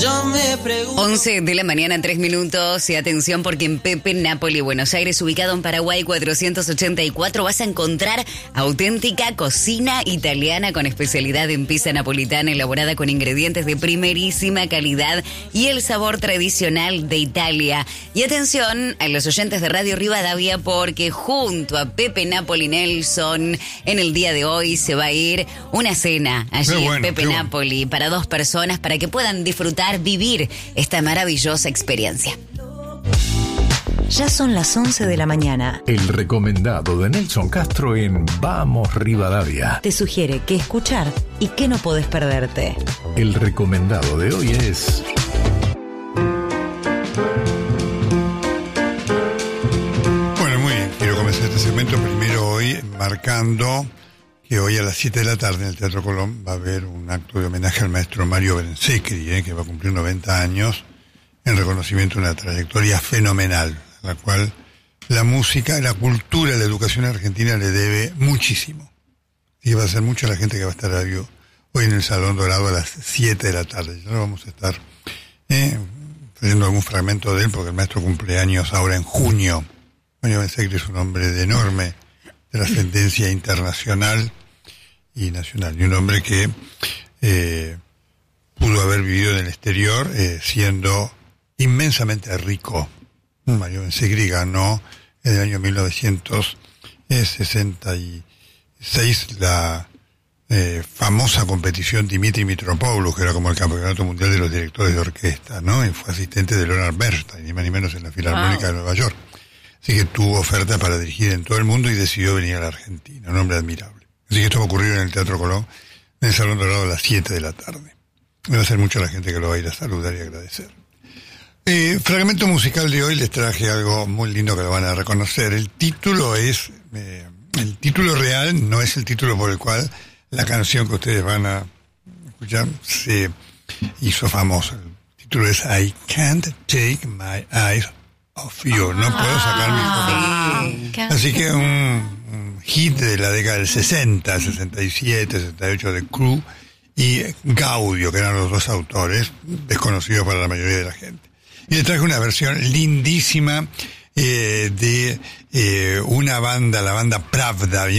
11 de la mañana, 3 minutos, y atención porque en Pepe Napoli, Buenos Aires, ubicado en Paraguay 484, vas a encontrar auténtica cocina italiana con especialidad en pizza napolitana elaborada con ingredientes de primerísima calidad y el sabor tradicional de Italia. Y atención a los oyentes de Radio Rivadavia porque junto a Pepe Napoli Nelson, en el día de hoy se va a ir una cena allí en Pepe Napoli para 2 personas para que puedan disfrutar, vivir esta maravillosa experiencia. Ya son las 11 de la mañana. El recomendado de Nelson Castro en Vamos Rivadavia. Te sugiere qué escuchar y qué no podés perderte. El recomendado de hoy es... Bueno, muy bien. Quiero comenzar este segmento primero hoy marcando que hoy a las 7 de la tarde en el Teatro Colón va a haber un acto de homenaje al maestro Mario Berensekri, que va a cumplir 90 años en reconocimiento de una trayectoria fenomenal, a la cual la música, la cultura, la educación argentina le debe muchísimo. Y va a ser mucha la gente que va a estar hoy en el Salón Dorado a las 7 de la tarde. Ya vamos a estar trayendo algún fragmento de él, porque el maestro cumple años ahora en junio. Mario Berensekri es un hombre de enorme trascendencia internacional y nacional, y un hombre que pudo haber vivido en el exterior siendo inmensamente rico. Mario Berensekri ganó en el año 1966 la famosa competición Dimitri Mitropoulos, que era como el campeonato mundial de los directores de orquesta, ¿no? Y fue asistente de Leonard Bernstein, ni más ni menos, en la Filarmónica de Nueva York. Así que tuvo oferta para dirigir en todo el mundo y decidió venir a la Argentina, un hombre admirable. Así que esto va a ocurrir en el Teatro Colón, en el Salón Dorado a las 7 de la tarde. Va a ser mucha la gente que lo va a ir a saludar y agradecer. Fragmento musical de hoy, les traje algo muy lindo que lo van a reconocer. El título real no es el título por el cual la canción que ustedes van a escuchar se hizo famosa. El título es I Can't Take My Eyes Off You. No puedo sacar mis ojos. Así que un hit de la década del 60, 67, 68 de Crew y Gaudio, que eran los 2 autores, desconocidos para la mayoría de la gente. Y le traje una versión lindísima de una banda, la banda Pravda,